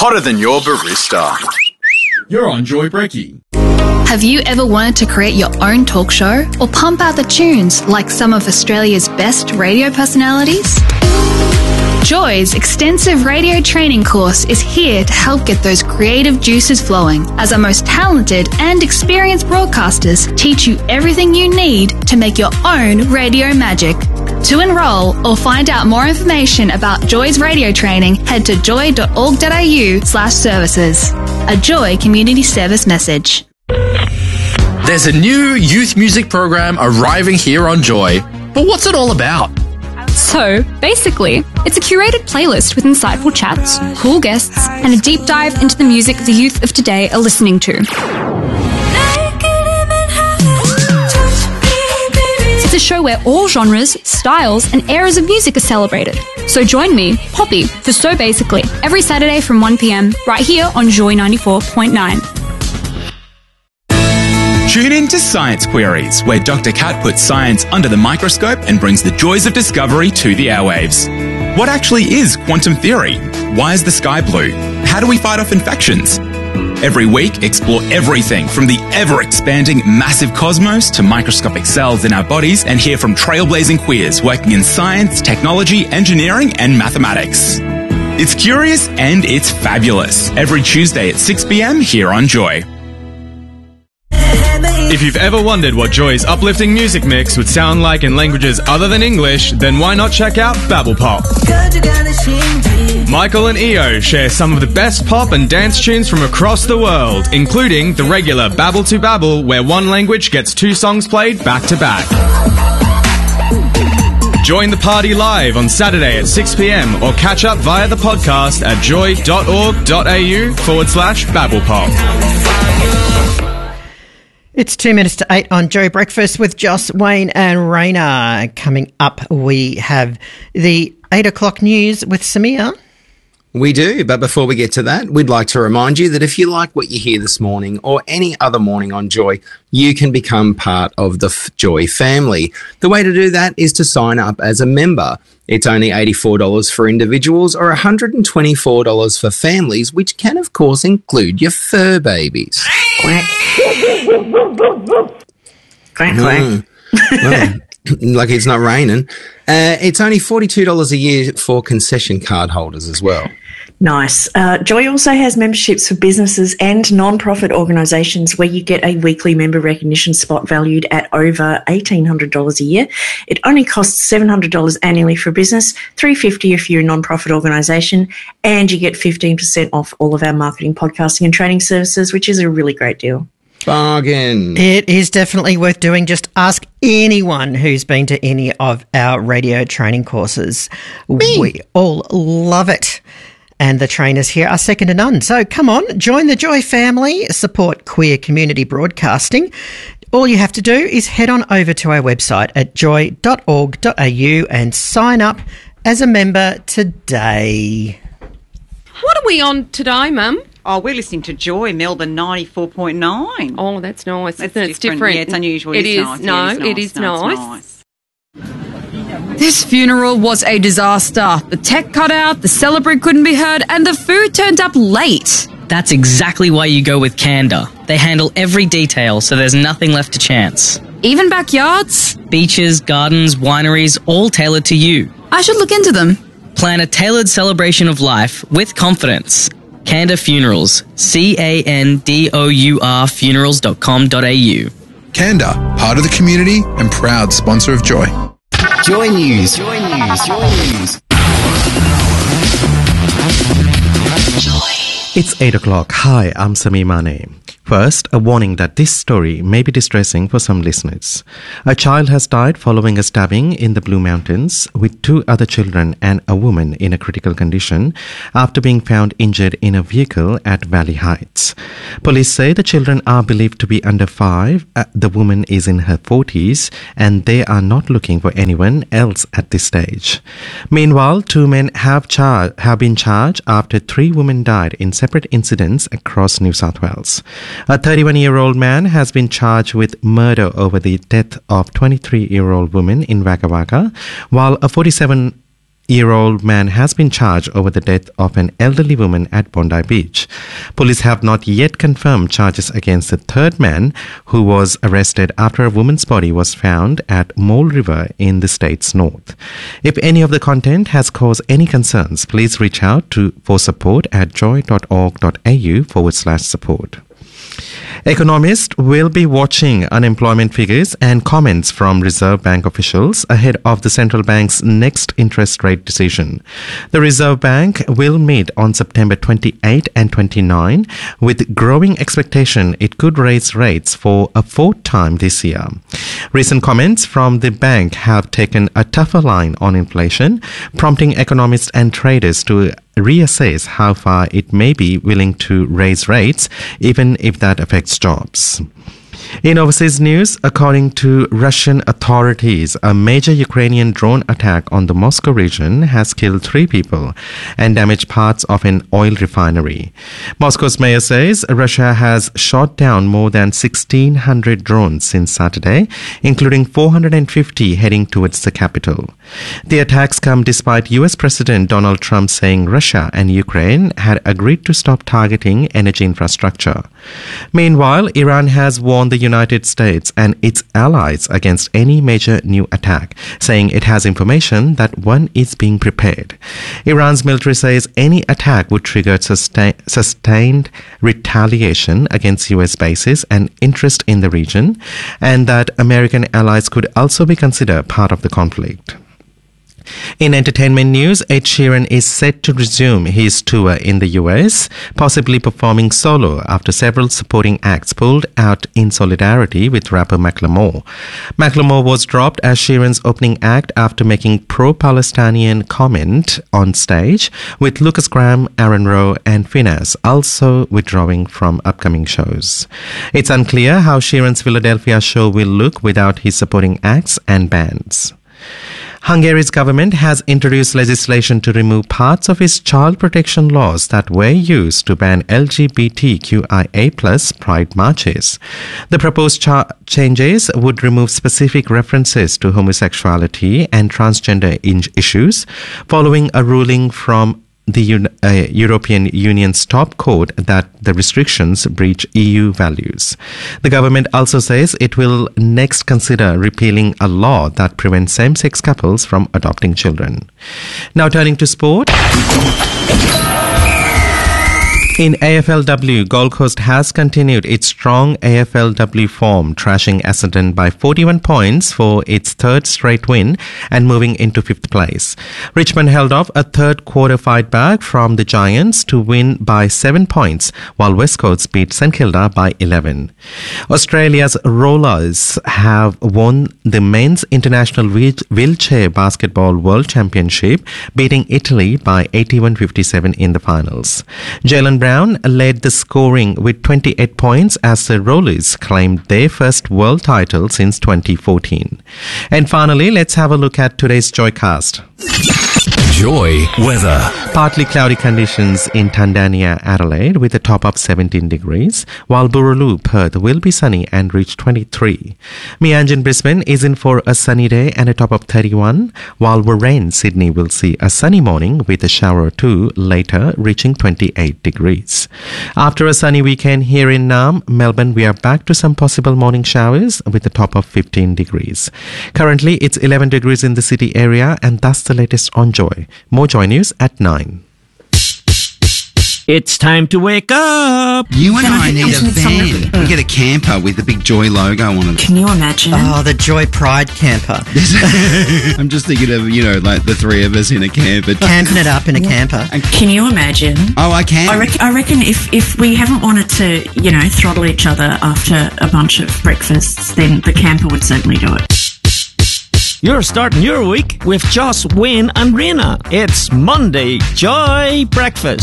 hotter than your barista. You're on Joy Brekkie. Have you ever wanted to create your own talk show or pump out the tunes like some of Australia's best radio personalities? Joy's extensive radio training course is here to help get those creative juices flowing as our most talented and experienced broadcasters teach you everything you need to make your own radio magic. To enrol or find out more information about Joy's radio training, head to joy.org.au/services. A Joy Community Service message. There's a new youth music program arriving here on Joy. But what's it all about? So, basically, it's a curated playlist with insightful chats, cool guests, and a deep dive into the music the youth of today are listening to. It's a show where all genres, styles, and eras of music are celebrated. So join me, Poppy, for So Basically, every Saturday from 1 p.m, right here on Joy 94.9. Tune in to Science Queries, where Dr. Kat puts science under the microscope and brings the joys of discovery to the airwaves. What actually is quantum theory? Why is the sky blue? How do we fight off infections? Every week, explore everything from the ever-expanding massive cosmos to microscopic cells in our bodies and hear from trailblazing queers working in science, technology, engineering and mathematics. It's curious and it's fabulous. Every Tuesday at 6 p.m. here on Joy. If you've ever wondered what Joy's uplifting music mix would sound like in languages other than English, then why not check out Babble Pop? Michael and Io share some of the best pop and dance tunes from across the world, including the regular Babble to Babble, where one language gets 2 songs played back to back. Join the party live on Saturday at 6 p.m. or catch up via the podcast at joy.org.au/BabblePop. It's 2 minutes to 8 on Joy Breakfast with Joss, Wayne and Raina. Coming up, we have the 8 o'clock news with Samir. We do, but before we get to that, we'd like to remind you that if you like what you hear this morning or any other morning on Joy, you can become part of the Joy family. The way to do that is to sign up as a member. It's only $84 for individuals or $124 for families, which can, of course, include your fur babies. Quack. Quack, quack. Well, like it's not raining. It's only $42 a year for concession card holders as well. Nice. Joy also has memberships for businesses and non-profit organisations where you get a weekly member recognition spot valued at over $1,800 a year. It only costs $700 annually for business, $350 if you're a non-profit organisation, and you get 15% off all of our marketing, podcasting and training services, which is a really great deal. Bargain. It is definitely worth doing. Just ask anyone who's been to any of our radio training courses. We all love it. And the trainers here are second to none. So come on, join the Joy family, support queer community broadcasting. All you have to do is head on over to our website at joy.org.au and sign up as a member today. What are we on today, Mum? Oh, we're listening to Joy, Melbourne 94.9. Oh, that's nice. It's different. Yeah, it's unusual. It is nice. No, yeah, it is nice. This funeral was a disaster. The tech cut out, the celebrant couldn't be heard, and the food turned up late. That's exactly why you go with Canada. They handle every detail, so there's nothing left to chance. Even backyards? Beaches, gardens, wineries, all tailored to you. I should look into them. Plan a tailored celebration of life with confidence. Canda Funerals. CANDOUR funerals.com.au. Canda, part of the community and proud sponsor of Joy. Joy News. Joy News. Joy News. It's 8 o'clock. Hi, I'm Samir Mane. First, a warning that this story may be distressing for some listeners. A child has died following a stabbing in the Blue Mountains, with 2 other children and a woman in a critical condition after being found injured in a vehicle at Valley Heights. Police say the children are believed to be under 5, the woman is in her 40s, and they are not looking for anyone else at this stage. Meanwhile, 2 men have been charged after 3 women died in separate incidents across New South Wales. A 31-year-old man has been charged with murder over the death of 23-year-old woman in Wagga Wagga, while a 47 38-year-old man has been charged over the death of an elderly woman at Bondi Beach. Police have not yet confirmed charges against the third man, who was arrested after a woman's body was found at Mole River in the state's north. If any of the content has caused any concerns, please reach out for support at joy.org.au/support. Economists will be watching unemployment figures and comments from Reserve Bank officials ahead of the central bank's next interest rate decision. The Reserve Bank will meet on September 28 and 29 with growing expectation it could raise rates for a fourth time this year. Recent comments from the bank have taken a tougher line on inflation, prompting economists and traders to reassess how far it may be willing to raise rates, even if that affects jobs. In overseas news, according to Russian authorities, a major Ukrainian drone attack on the Moscow region has killed 3 people and damaged parts of an oil refinery. Moscow's mayor says Russia has shot down more than 1,600 drones since Saturday, including 450 heading towards the capital. The attacks come despite US President Donald Trump saying Russia and Ukraine had agreed to stop targeting energy infrastructure. Meanwhile, Iran has warned the United States and its allies against any major new attack, saying it has information that one is being prepared. Iran's military says any attack would trigger sustained retaliation against US bases and interest in the region, and that American allies could also be considered part of the conflict. In entertainment news, Ed Sheeran is set to resume his tour in the US, possibly performing solo after several supporting acts pulled out in solidarity with rapper Macklemore. Macklemore was dropped as Sheeran's opening act after making pro-Palestinian comment on stage, with Lucas Graham, Aaron Rowe and Finneas also withdrawing from upcoming shows. It's unclear how Sheeran's Philadelphia show will look without his supporting acts and bands. Hungary's government has introduced legislation to remove parts of its child protection laws that were used to ban LGBTQIA+ pride marches. The proposed changes would remove specific references to homosexuality and transgender issues, following a ruling from the European Union's top court that the restrictions breach EU values. The government also says it will next consider repealing a law that prevents same-sex couples from adopting children. Now turning to sport. In AFLW, Gold Coast has continued its strong AFLW form, trashing Essendon by 41 points for its third straight win and moving into 5th place. Richmond held off a third quarter fight back from the Giants to win by 7 points, while West Coast beat St Kilda by 11. Australia's Rollers have won the Men's International Wheelchair Basketball World Championship, beating Italy by 81-57 in the finals. Jalen Brown led the scoring with 28 points as the Rollers claimed their first world title since 2014. And finally, let's have a look at today's Joycast. Joy weather. Partly cloudy conditions in Tandania, Adelaide with a top of 17 degrees, while Burraloo, Perth will be sunny and reach 23. Mianjin, Brisbane is in for a sunny day and a top of 31, while Warren, Sydney will see a sunny morning with a shower or two later reaching 28 degrees. After a sunny weekend here in Naarm, Melbourne, we are back to some possible morning showers with a top of 15 degrees. Currently, it's 11 degrees in the city area, and that's the latest on Joy. More Joy News at 9. It's time to wake up. You and I need a van. We get a camper with the big Joy logo on it. Can you imagine? Oh, the Joy Pride camper. I'm just thinking of, like the three of us in a camper. Camping it up in a camper. Can you imagine? Oh, I can. I reckon if we haven't wanted to, throttle each other after a bunch of breakfasts, then the camper would certainly do it. You're starting your week with Joss, Wayne and Rena. It's Monday Joy Breakfast.